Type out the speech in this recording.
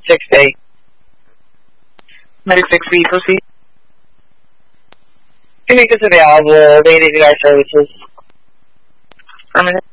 6-8. Medic 6, we proceed. Unique is available. They need guys services. Permanent.